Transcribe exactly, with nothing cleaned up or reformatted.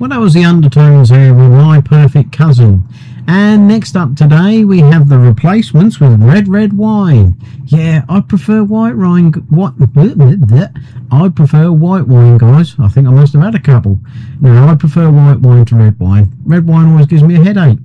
Well, that was the Undertones there with My Perfect Cousin. And next up today, we have the Replacements with Red Red Wine. Yeah, I prefer white wine. What? I prefer white wine, guys. I think I must have had a couple. No, I prefer white wine to red wine. Red wine always gives me a headache.